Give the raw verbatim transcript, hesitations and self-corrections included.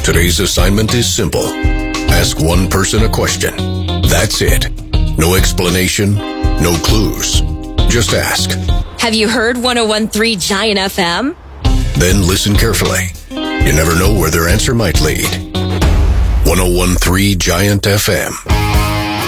Today's assignment is simple. Ask one person a question. That's it. No explanation, no clues. Just ask. Have you heard one oh one point three Giant F M? Then listen carefully. You never know where their answer might lead. one oh one point three Giant F M.